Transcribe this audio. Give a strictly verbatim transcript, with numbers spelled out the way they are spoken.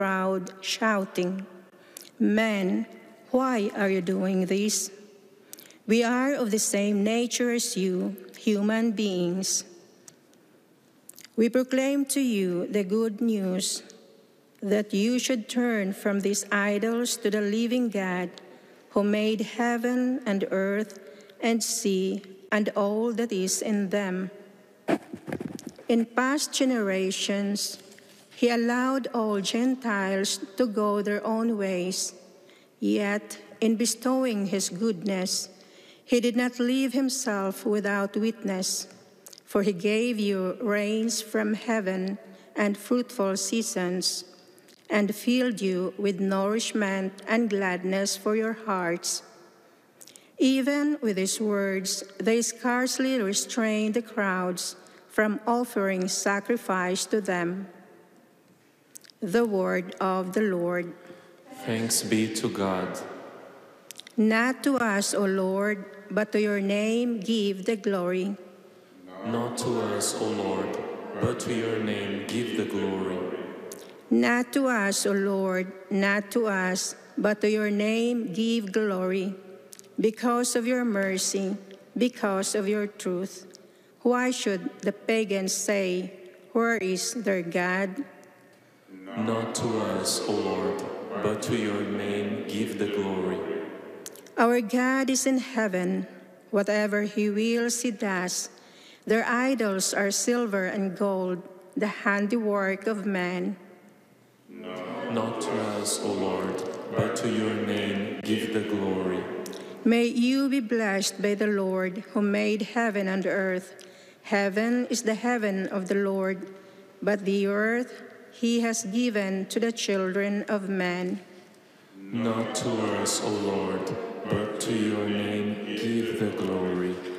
crowd, shouting, "Men, why are you doing this? We are of the same nature as you, human beings. We proclaim to you the good news that you should turn from these idols to the living God, who made heaven and earth and sea and all that is in them. In past generations, he allowed all Gentiles to go their own ways, yet in bestowing his goodness, he did not leave himself without witness, for he gave you rains from heaven and fruitful seasons, and filled you with nourishment and gladness for your hearts. Even with these words, they scarcely restrained the crowds from offering sacrifice to them." The word of the Lord. Thanks be to God. Not to us, O Lord, but to your name give the glory. Not to us, O Lord, but to your name give the glory. Not to us, O Lord, not to us, but to your name give glory, because of your mercy, because of your truth. Why should the pagans say, "Where is their God?" Not to us, O Lord, but to your name give the glory. Our God is in heaven. Whatever he wills, he does. Their idols are silver and gold, the handiwork of man. Not to us, O Lord, but to your name give the glory. May you be blessed by the Lord, who made heaven and earth. Heaven is the heaven of the Lord, but the earth he has given to the children of men. Not to us, O Lord, but to your name give the glory.